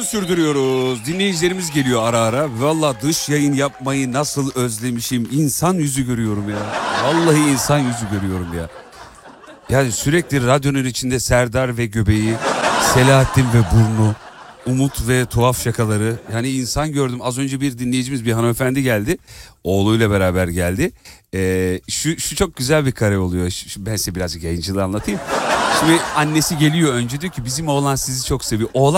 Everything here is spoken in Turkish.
yayınımızı sürdürüyoruz. Dinleyicilerimiz geliyor ara ara. Valla dış yayın yapmayı nasıl özlemişim. İnsan yüzü görüyorum ya. Vallahi insan yüzü görüyorum ya. Yani sürekli radyonun içinde Serdar ve göbeği, Selahattin ve burnu, Umut ve tuhaf şakaları. Yani insan gördüm. Az önce bir dinleyicimiz, bir hanımefendi geldi. Oğluyla beraber geldi. Şu çok güzel bir kare oluyor. Ben size birazcık yayıncılığı anlatayım. Şimdi annesi geliyor önce, diyor ki bizim oğlan sizi çok seviyor. Oğlan